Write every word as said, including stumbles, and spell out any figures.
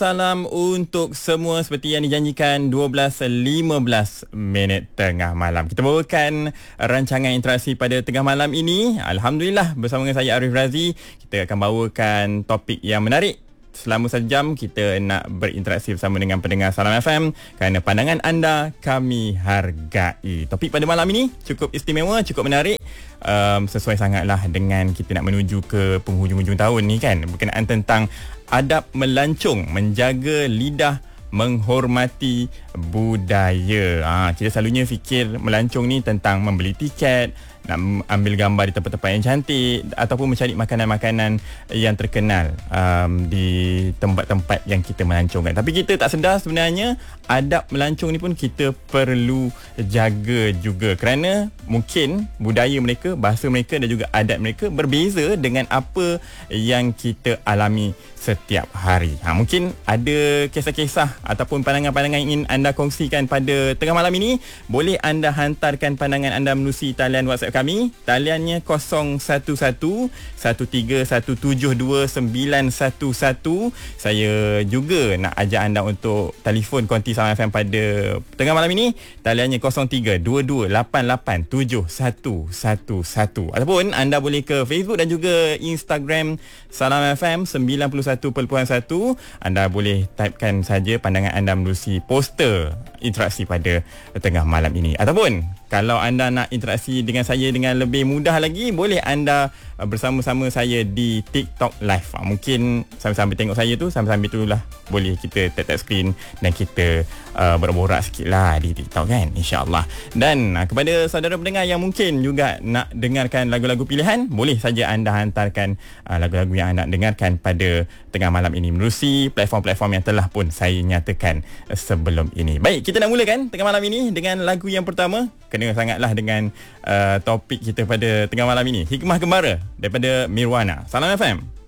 Salam untuk semua seperti yang dijanjikan dua belas lima belas minit tengah malam. Kita bawakan rancangan interaksi pada tengah malam ini. Alhamdulillah bersama dengan saya Arif Razi, kita akan bawakan topik yang menarik. Selama sejam kita nak berinteraksi bersama dengan pendengar Salam F M kerana pandangan anda kami hargai. Topik pada malam ini cukup istimewa, cukup menarik. Um, sesuai sangatlah dengan kita nak menuju ke penghujung-hujung tahun ni kan. Berkenaan tentang adab melancong, menjaga lidah, menghormati budaya. Ha, kita selalunya fikir melancong ni tentang membeli tiket, nak ambil gambar di tempat-tempat yang cantik ataupun mencari makanan-makanan yang terkenal um, di tempat-tempat yang kita melancongkan. Tapi kita tak sedar sebenarnya adab melancong ni pun kita perlu jaga juga, kerana mungkin budaya mereka, bahasa mereka dan juga adat mereka berbeza dengan apa yang kita alami setiap hari. Ha, mungkin ada kisah-kisah ataupun pandangan-pandangan yang ingin anda kongsikan pada tengah malam ini. Boleh anda hantarkan pandangan anda melalui talian WhatsApp kami. Taliannya kosong satu satu satu tiga satu tujuh dua sembilan satu satu. Saya juga nak ajak anda untuk telefon konti Salam F M pada tengah malam ini. Taliannya kosong tiga dua dua lapan lapan tujuh satu satu satu. Ataupun anda boleh ke Facebook dan juga Instagram Salam F M sembilan puluh satu perpuluhan satu. Anda boleh typekan saja pandangan anda melalui poster interaksi pada tengah malam ini. Ataupun kalau anda nak interaksi dengan saya dengan lebih mudah lagi, boleh anda bersama-sama saya di TikTok Live. Mungkin sambil-sambil tengok saya tu, sambil-sambil tu lah boleh kita tap-tap screen dan kita uh, berborak sikit lah di TikTok kan, insyaAllah. Dan uh, kepada saudara pendengar yang mungkin juga nak dengarkan lagu-lagu pilihan, boleh saja anda hantarkan uh, lagu-lagu yang anda nak dengarkan pada tengah malam ini melalui platform-platform yang telah pun saya nyatakan uh, sebelum ini. Baik, kita nak mulakan tengah malam ini dengan lagu yang pertama. Kena sangatlah dengan uh, topik kita pada tengah malam ini, Hikmah Gembara daripada Mirwana. Salam F M.